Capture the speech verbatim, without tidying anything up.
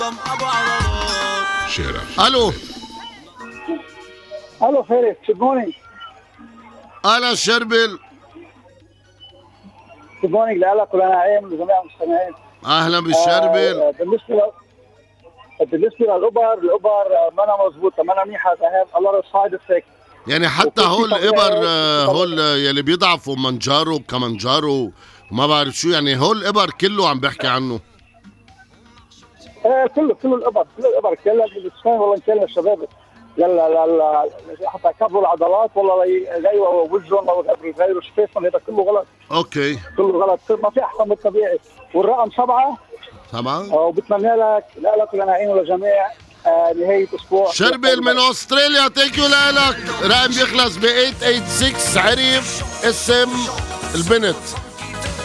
شارع الو الو فارس جود مورنينج. انا شربل. جود مورنينج لك ولنعيم ولجميع المستمعين. اهلا بالشربل. آه بالنسبه ل... بالنسبه للابر الابر ما انا مضبوطه ما انا منيحه ذهب الله سايد افكت. يعني حتى هول الابر هول يلي بيضعفوا منجارو كمنجارو وما بعرف شو، يعني هول الابر كله عم بحكي عنه. ايه كله كله الابر كله الابر كله الاسنان والله نكلم الشباب يلا لا حتى يكبروا العضلات والله يغيروا وجههم او يغيروا شفيفهم، هذا كله غلط. اوكي كله غلط، ما في احسن من الطبيعي. والرقم سبعه سبعه وبتمنى لك لا لك ولنعيم ولجميع آه نهايه اسبوع. شربل من استراليا، ثانك يو لك. رقم بيخلص ب ثمانية ثمانية ستة، عرف اسم البنت.